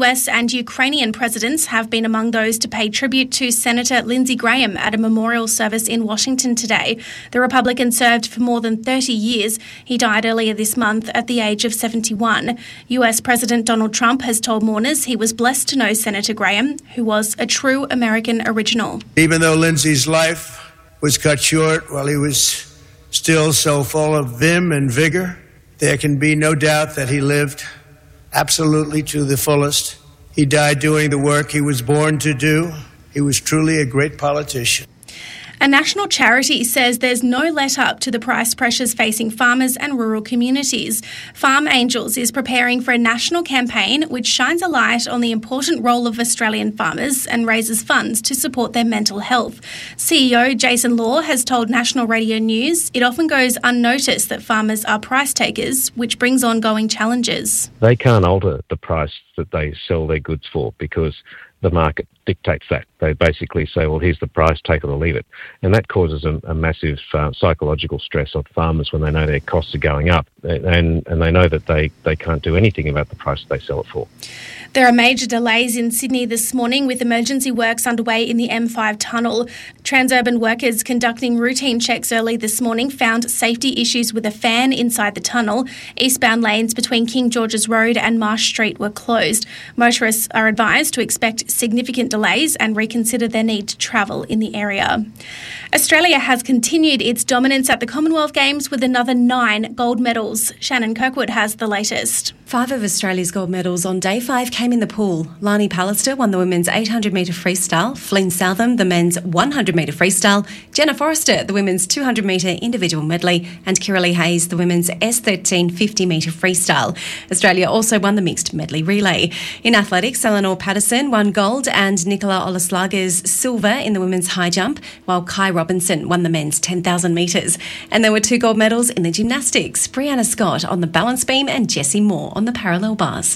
US and Ukrainian presidents have been among those to pay tribute to Senator Lindsey Graham at a memorial service in Washington today. The Republican served for more than 30 years. He died earlier this month at the age of 71. US President Donald Trump has told mourners he was blessed to know Senator Graham, who was a true American original. Even though Lindsey's life was cut short while he was still so full of vim and vigor, there can be no doubt that he lived absolutely to the fullest. He died doing the work he was born to do. He was truly a great politician. A national charity says there's no let-up to the price pressures facing farmers and rural communities. Farm Angels is preparing for a national campaign which shines a light on the important role of Australian farmers and raises funds to support their mental health. CEO Jason Law has told National Radio News it often goes unnoticed that farmers are price takers, which brings ongoing challenges. They can't alter the price that they sell their goods for because the market dictates that. They basically say, well, here's the price, take it or leave it. And that causes a massive psychological stress on farmers when they know their costs are going up and they know that they can't do anything about the price they sell it for. There are major delays in Sydney this morning with emergency works underway in the M5 tunnel. Transurban workers conducting routine checks early this morning found safety issues with a fan inside the tunnel. Eastbound lanes between King George's Road and Marsh Street were closed. Motorists are advised to expect significant delays and reconsider their need to travel in the area. Australia has continued its dominance at the Commonwealth Games with another 9 gold medals. Shannon Kirkwood has the latest. 5 of Australia's gold medals on day 5 came in the pool. Lani Pallister won the women's 800-metre freestyle, Flynn Southam the men's 100-metre freestyle, Jenna Forrester the women's 200-metre individual medley, and Kiralee Hayes the women's S13 50-metre freestyle. Australia also won the mixed medley relay. In athletics, Eleanor Patterson won gold and Nicola Olaslaga's silver in the women's high jump, while Kai Robinson won the men's 10,000 metres. And there were 2 gold medals in the gymnastics, Brianna Scott on the balance beam and Jessie Moore on the parallel bars.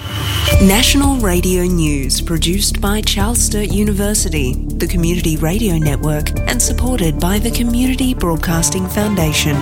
National Radio News, produced by Charles Sturt University, the Community Radio Network, and supported by the Community Broadcasting Foundation.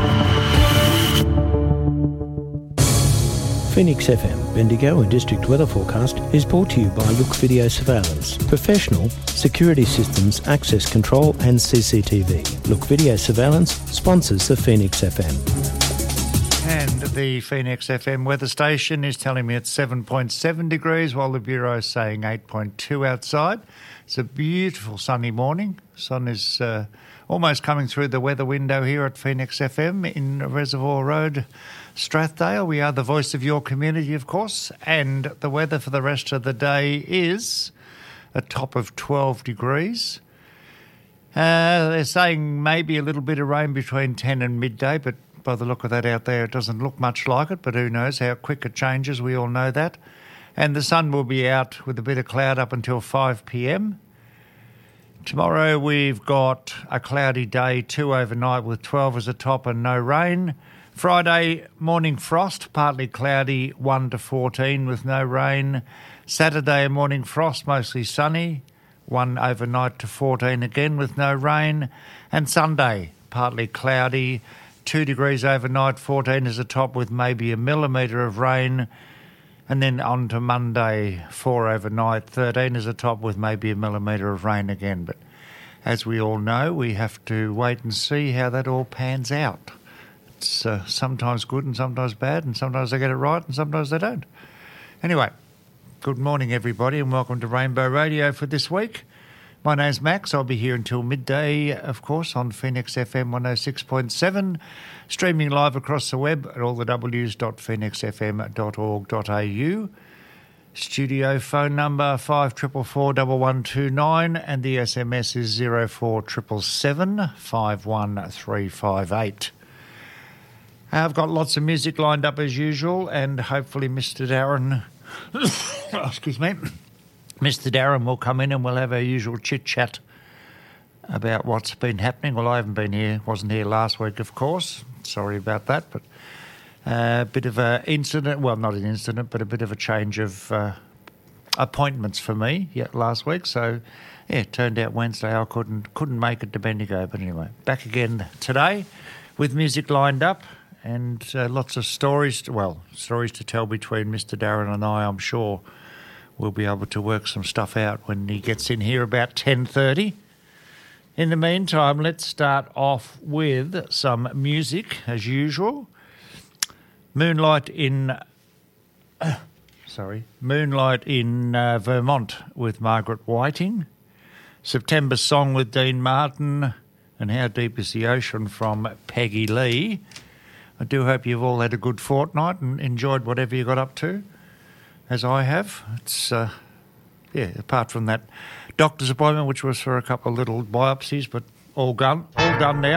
Phoenix FM, Bendigo and District Weather Forecast is brought to you by Look Video Surveillance. Professional security systems, access control and CCTV. Look Video Surveillance sponsors the Phoenix FM. And the Phoenix FM weather station is telling me it's 7.7 degrees, while the Bureau is saying 8.2 outside. It's a beautiful sunny morning. Sun is almost coming through the weather window here at Phoenix FM in Reservoir Road, Strathdale. We are the voice of your community, of course, and the weather for the rest of the day is a top of 12 degrees. They're saying maybe a little bit of rain between 10 and midday, but by the look of that out there, it doesn't look much like it, but who knows how quick it changes. We all know that. And the sun will be out with a bit of cloud up until 5 p.m. Tomorrow we've got a cloudy day, 2 overnight with 12 as a top and no rain. Friday, morning frost, partly cloudy, 1 to 14 with no rain. Saturday, morning frost, mostly sunny, 1 overnight to 14 again with no rain. And Sunday, partly cloudy, 2 degrees overnight, 14 as a top with maybe a millimetre of rain. And then on to Monday, 4 overnight, 13 as a top with maybe a millimetre of rain again. But as we all know, we have to wait and see how that all pans out. It's sometimes good and sometimes bad, and sometimes they get it right and sometimes they don't. Anyway, good morning everybody and welcome to Rainbow Radio for this week. My name's Max. I'll be here until midday, of course, on Phoenix FM 106.7, streaming live across the web at allthews.phoenixfm.org.au. Studio phone number 54441129 and the SMS is 04777 51358. I've got lots of music lined up as usual, and hopefully Mr. Darren, excuse me, Mr. Darren will come in and we'll have our usual chit-chat about what's been happening. Well, I haven't been here, wasn't here last week, of course. Sorry about that, but a bit of an incident, well, not an incident, but a bit of a change of appointments for me last week. So, yeah, it turned out Wednesday I couldn't make it to Bendigo. But anyway, back again today with music lined up and lots of stories to tell between Mr. Darren and I, I'm sure. we'll be able to work some stuff out when he gets in here about 10:30. In the meantime, let's start off with some music, as usual. Moonlight in Vermont with Margaret Whiting. September Song with Dean Martin. And How Deep is the Ocean from Peggy Lee. I do hope you've all had a good fortnight and enjoyed whatever you got up to, as I have. It's, apart from that doctor's appointment, which was for a couple of little biopsies, but all done now.